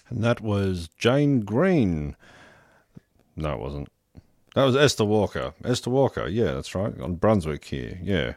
And that was Jane Green. No, it wasn't. That was Esther Walker. Esther Walker, yeah, that's right, on Brunswick here, yeah.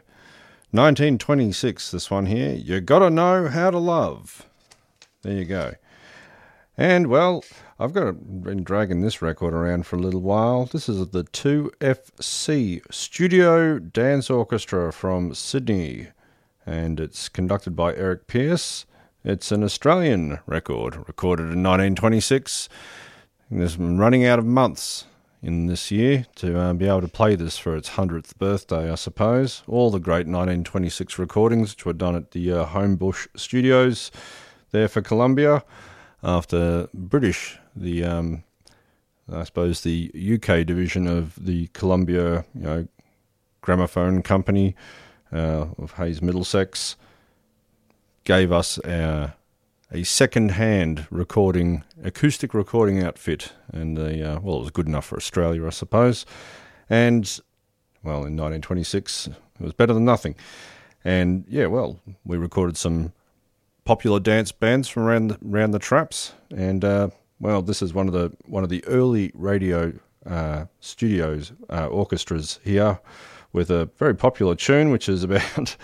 1926, this one here. You Gotta Know How to Love. There you go. And, well, I've been dragging this record around for a little while. This is the 2FC Studio Dance Orchestra from Sydney, and it's conducted by Eric Pearce. It's an Australian record, recorded in 1926. And there's been running out of months in this year to be able to play this for its 100th birthday, I suppose. All the great 1926 recordings, which were done at the Homebush Studios there for Columbia, after British, I suppose the UK division of the Columbia, gramophone company of Hayes Middlesex, gave us a second-hand acoustic recording outfit, and it was good enough for Australia, I suppose. And, well, in 1926, it was better than nothing. And, we recorded some popular dance bands from around the traps, and this is one of the early radio studios orchestras here, with a very popular tune, which is about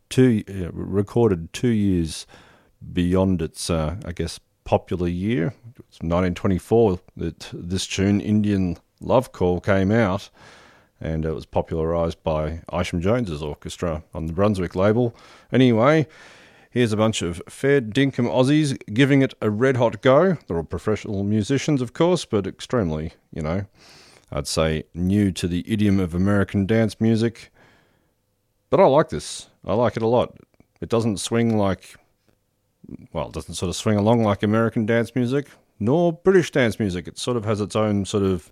recorded 2 years beyond its popular year. It's 1924 that this tune, Indian Love Call, came out, and it was popularised by Isham Jones's orchestra on the Brunswick label. Anyway, here's a bunch of fair dinkum Aussies giving it a red-hot go. They're all professional musicians, of course, but extremely, I'd say new to the idiom of American dance music. But I like this. I like it a lot. It doesn't swing it doesn't sort of swing along like American dance music, nor British dance music. It sort of has its own sort of,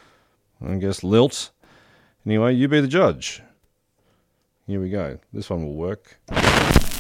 lilt. Anyway, you be the judge. Here we go. This one will work.